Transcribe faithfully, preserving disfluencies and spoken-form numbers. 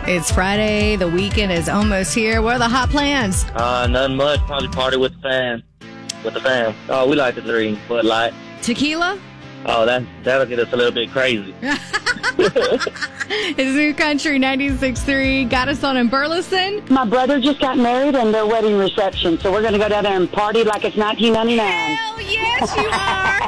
It's Friday. The weekend is almost here. What are the hot plans? Uh, nothing much. Probably party with the fam. With the fam. Oh, we like to drink Bud Light. Tequila? Oh, that, that'll get us a little bit crazy. It's New Country ninety-six point three. Got us on in Burleson. My brother just got married and their wedding reception, so we're going to go down there and party like it's nineteen ninety-nine. Hell yes, you are.